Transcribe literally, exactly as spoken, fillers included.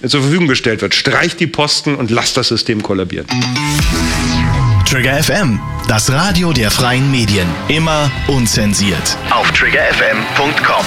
zur Verfügung gestellt wird. Streicht die Posten und lasst das System kollabieren. Trigger F M, das Radio der freien Medien. Immer unzensiert. Auf trigger f m punkt com.